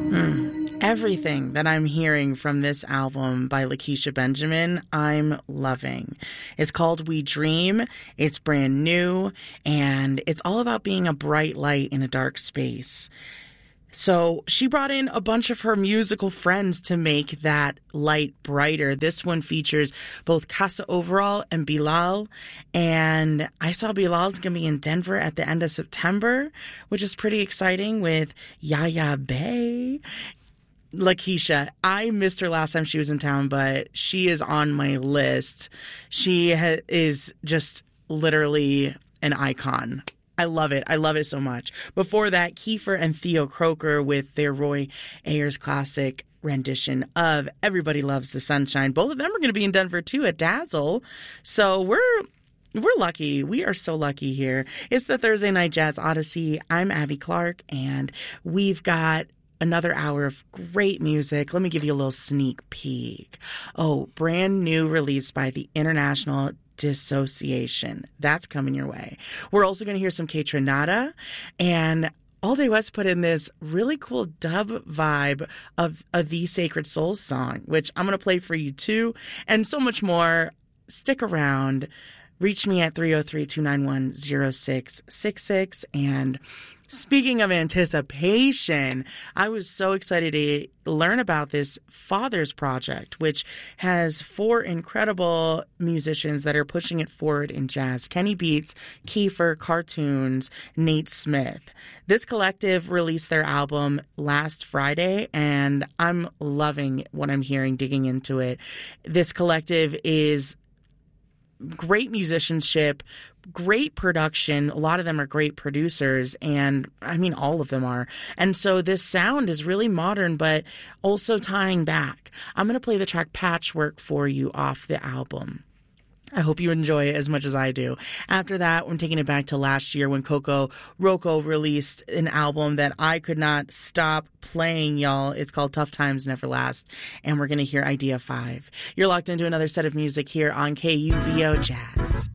Everything that I'm hearing from this album by Lakeisha Benjamin, I'm loving. It's called We Dream. It's brand new, and it's all about being a bright light in a dark space. So she brought in a bunch of her musical friends to make that light brighter. This one features both Casa Overall and Bilal. And I saw Bilal's going to be in Denver at the end of September, which is pretty exciting, with Yaya Bey. Lakeisha, I missed her last time she was in town, but she is on my list. She is just literally an icon. I love it. I love it so much. Before that, Kiefer and Theo Croker with their Roy Ayers classic rendition of Everybody Loves the Sunshine. Both of them are going to be in Denver, too, at Dazzle. So we're lucky. We are so lucky here. It's the Thursday Night Jazz Odyssey. I'm Abby Clark, and we've got another hour of great music. Let me give you a little sneak peek. Oh, brand new release by the International Dissociation. That's coming your way. We're also going to hear some Kaytranada, and All Day West put in this really cool dub vibe of a The Sacred Souls song, which I'm going to play for you too, and so much more. Stick around. Reach me at 303-291-0666. And speaking of anticipation, I was so excited to learn about this Fathers Project, which has 4 incredible musicians that are pushing it forward in jazz. Kenny Beats, Kiefer, Cartoons, Nate Smith. This collective released their album last Friday, and I'm loving what I'm hearing, digging into it. This collective is great musicianship, great production. A lot of them are great producers, and I mean, all of them are. And so this sound is really modern, but also tying back. I'm going to play the track Patchwork for you off the album. I hope you enjoy it as much as I do. After that, I'm taking it back to last year when Coco Roco released an album that I could not stop playing, y'all. It's called Tough Times Never Last, and we're going to hear Idea 5. You're locked into another set of music here on KUVO Jazz.